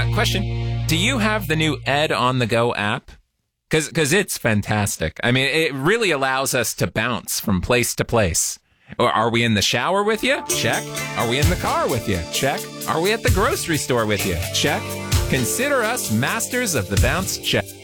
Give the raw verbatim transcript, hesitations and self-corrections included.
Uh, question. Do you have the new Ed on the Go app? Because because it's fantastic. I mean, it really allows us to bounce from place to place. Or are we in the shower with you? Check. Are we in the car with you? Check. Are we at the grocery store with you? Check. Consider us masters of the bounce check.